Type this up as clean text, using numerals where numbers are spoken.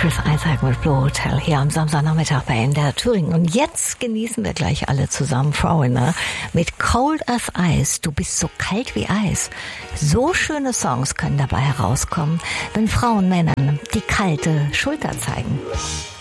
Chris Isaak mit Blue Hotel hier am Samstagnachmittag bei NDR Thüringen. Und jetzt genießen wir gleich alle zusammen Foreigner mit Cold as Ice. Du bist so kalt wie Eis. So schöne Songs können dabei herauskommen, wenn Frauen Männern die kalte Schulter zeigen.